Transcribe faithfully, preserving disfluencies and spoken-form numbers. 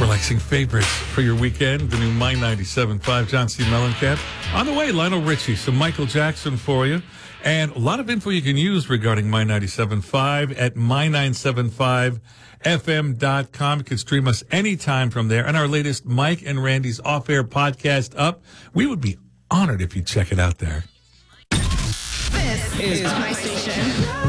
relaxing favorites for your weekend. The new My ninety-seven point five, John C. Mellencamp. On the way, Lionel Richie, some Michael Jackson for you. And a lot of info you can use regarding My ninety-seven point five at my nine seven five f m dot com. You can stream us anytime from there. And our latest Mike and Randy's off-air podcast up. We would be honored if you check it out there. This is my station.